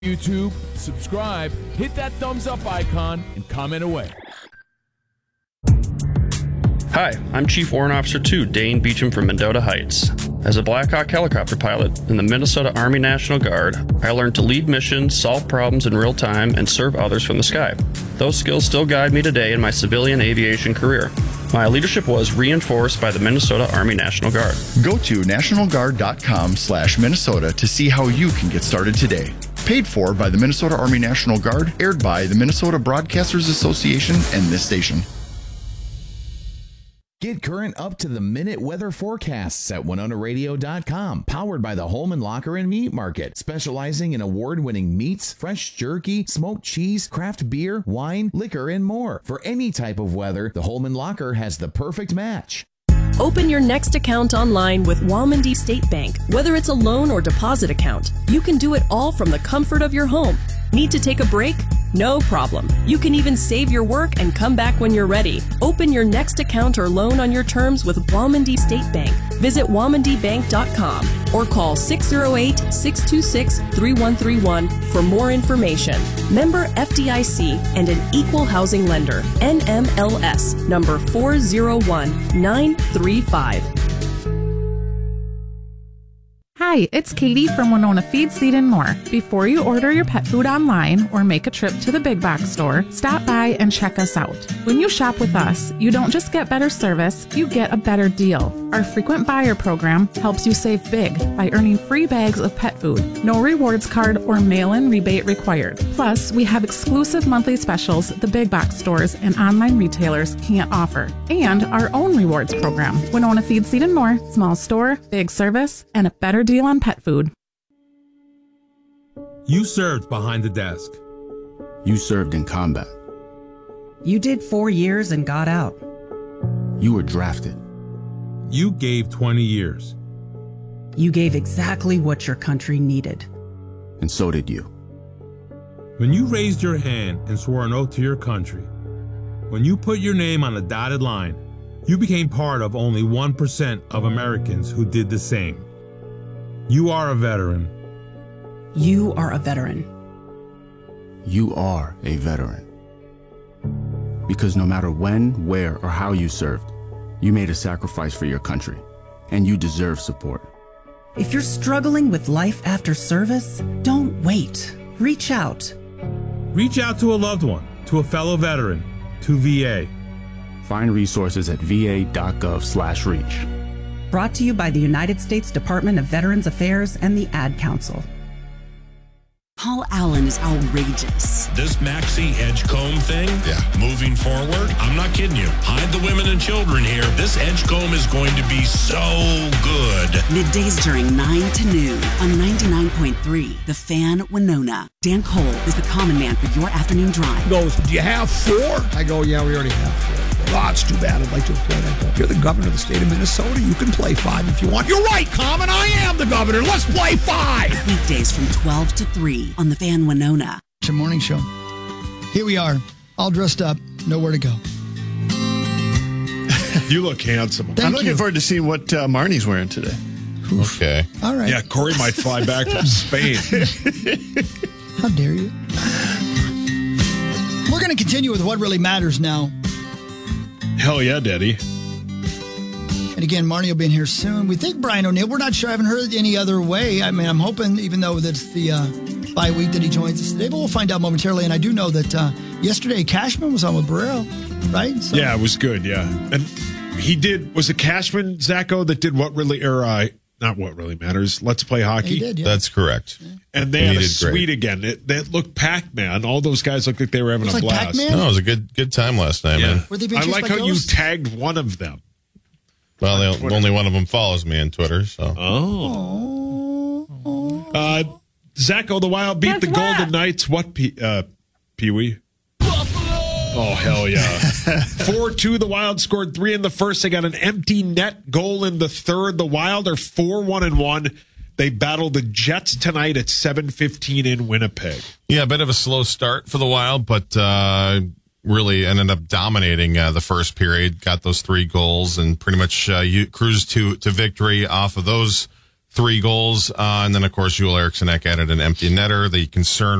YouTube, subscribe, hit that thumbs up icon, and comment away. Hi, I'm Chief Warrant Officer 2, Dane Beecham from Mendota Heights. As a Black Hawk helicopter pilot in the Minnesota Army National Guard, I learned to lead missions, solve problems in real time, and serve others from the sky. Those skills still guide me today in my civilian aviation career. My leadership was reinforced by the Minnesota Army National Guard. Go to nationalguard.com/Minnesota to see how you can get started today. Paid for by the Minnesota Army National Guard, aired by the Minnesota Broadcasters Association and this station. Get current up-to-the-minute weather forecasts at WinonaRadio.com. Powered by the Holman Locker and Meat Market. Specializing in award-winning meats, fresh jerky, smoked cheese, craft beer, wine, liquor, and more. For any type of weather, the Holman Locker has the perfect match. Open your next account online with Walmondie State Bank. Whether it's a loan or deposit account, you can do it all from the comfort of your home. Need to take a break? No problem. You can even save your work and come back when you're ready. Open your next account or loan on your terms with Walmondie State Bank. Visit walmondiebank.com or call 608-626-3131 for more information. Member FDIC and an equal housing lender. NMLS number 401935. Hi, it's Katie from Winona Feed, Seed, and More. Before you order your pet food online or make a trip to the big box store, stop by and check us out. When you shop with us, you don't just get better service, you get a better deal. Our frequent buyer program helps you save big by earning free bags of pet food. No rewards card or mail-in rebate required. Plus, we have exclusive monthly specials the big box stores and online retailers can't offer. And our own rewards program. Winona Feed, Seed, and More. Small store, big service, and a better deal on pet food. You served behind the desk. You served in combat. You did 4 years and got out. You were drafted. You gave 20 years. You gave exactly what your country needed. And so did you. When you raised your hand and swore an oath to your country, when you put your name on a dotted line, you became part of only 1% of Americans who did the same. You are a veteran. You are a veteran. You are a veteran. Because no matter when, where, or how you served, you made a sacrifice for your country, and you deserve support. If you're struggling with life after service, don't wait. Reach out. Reach out to a loved one, to a fellow veteran, to VA. Find resources at va.gov/reach. Brought to you by the United States Department of Veterans Affairs and the Ad Council. Paul Allen is outrageous. This Maxi Edgecomb thing, moving forward, I'm not kidding you. Hide the women and children here. This Edgecomb is going to be so good. Middays during 9 to noon on 99.3, The Fan, Winona. Dan Cole is the common man for your afternoon drive. He goes, do you have 4? I go, yeah, we already have 4. Oh, it's too bad. I'd like to play that. If you're the governor of the state of Minnesota, you can play 5 if you want. You're right, Common. I am the governor. Let's play 5. Weekdays from 12 to 3 on The Fan, Winona. It's a morning show. Here we are, all dressed up, nowhere to go. You look handsome. I'm looking forward to seeing what Marnie's wearing today. Oof. Okay. All right. Yeah, Corey might fly back from Spain. How dare you? We're going to continue with what really matters now. Hell yeah, Daddy. And again, Marnie will be in here soon. We think Brian O'Neill. We're not sure. I haven't heard any other way. I mean, I'm hoping, even though that's the bye week, that he joins us today. But we'll find out momentarily. And I do know that yesterday Cashman was on with Barrero, right? So, yeah, it was good, yeah. And he did, was it Cashman, Zacho, that did what really, or not What Really Matters, Let's Play Hockey? He did, yeah. That's correct. Yeah. And they had a suite again. That looked packed, man. All those guys looked like they were having a blast. Pac-Man? No, it was a good time last night, man. Were they being I like how ghosts? you tagged one of them. Well, only one of them follows me on Twitter, so. Zacho, the Wild beat the Golden Knights. What, Pee-wee? Oh, hell yeah. 4-2, the Wild scored 3 in the first. They got an empty net goal in the third. The Wild are 4-1-1. They battle the Jets tonight at 7:15 in Winnipeg. Yeah, a bit of a slow start for the Wild, but really ended up dominating the first period. Got those 3 goals and pretty much cruised to victory off of those 3 goals. And then, of course, Joel Eriksson Ek added an empty netter. The concern